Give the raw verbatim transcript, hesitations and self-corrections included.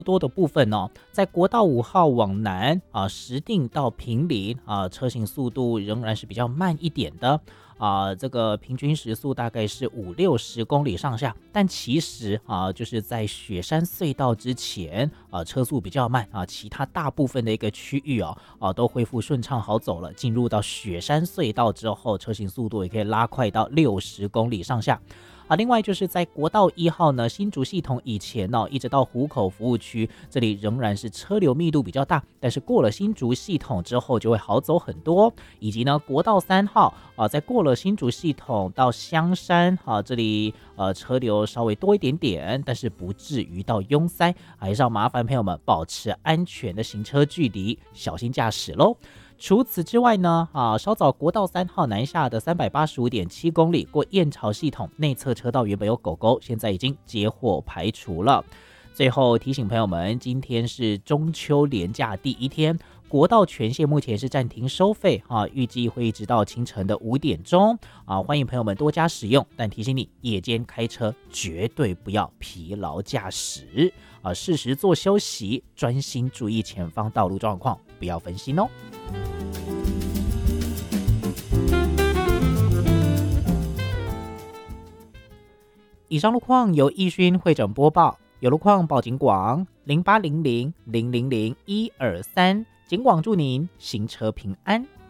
多的部分哦，在国道五号往南啊，石碇到坪林啊，车行速度仍然是比较慢一点的啊，这个平均时速大概是五六十公里上下。但其实啊，就是在雪山隧道之前啊，车速比较慢啊，其他大部分的一个区域哦啊，都恢复顺畅好走了。进入到雪山隧道之后，车行速度也可以拉快到六十公里上下。啊，另外就是在国道一号呢，新竹系统以前呢、哦，一直到湖口服务区，这里仍然是车流密度比较大，但是过了新竹系统之后就会好走很多。以及呢，国道三号啊，在过了新竹系统到香山啊，这里呃车流稍微多一点点，但是不至于到拥塞，还是要麻烦朋友们保持安全的行车距离，小心驾驶喽。除此之外呢，啊，稍早国道三号南下的三百八十五点七公里过燕巢系统内侧车道原本有狗狗，现在已经结火排除了。最后提醒朋友们，今天是中秋连假第一天，国道全线目前是暂停收费啊，预计会一直到清晨的五点钟啊，欢迎朋友们多加使用。但提醒你，夜间开车绝对不要疲劳驾驶啊，适时做休息，专心注意前方道路状况，不要分心哦。以上路况由易勋会诊播报，有路况报警广零八零零零零零一二三，警广祝您行车平安。